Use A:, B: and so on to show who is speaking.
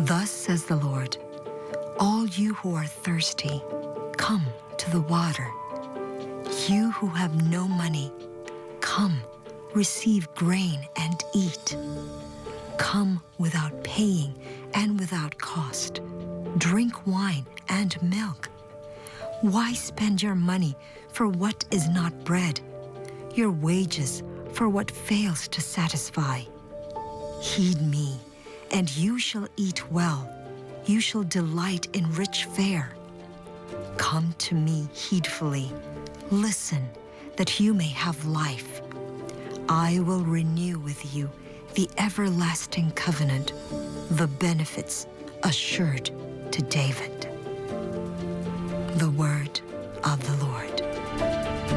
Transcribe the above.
A: Thus says the Lord, all you who are thirsty, come to the water. You who have no money, come, receive grain and eat. Come without paying and without cost. Drink wine and milk. Why spend your money for what is not bread, your wages for what fails to satisfy? Heed me, and you shall eat well. You shall delight in rich fare. Come to me heedfully. Listen, that you may have life. I will renew with you the everlasting covenant, the benefits assured to David. The word of the Lord.